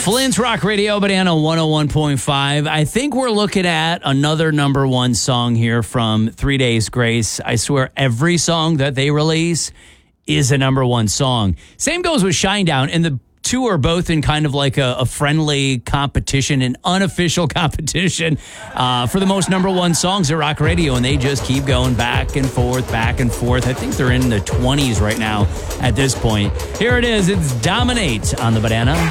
Flint's Rock Radio, Banana 101.5. I think we're looking at another number one song here from 3 Days Grace. I swear every song that they release is a number one song. Same goes with Shinedown, and the two are both in kind of like a friendly competition, an unofficial competition for the most number one songs at Rock Radio, and they just keep going back and forth, back and forth. I think they're in the 20s right now at this point. Here it is. It's Dominate on the Banana.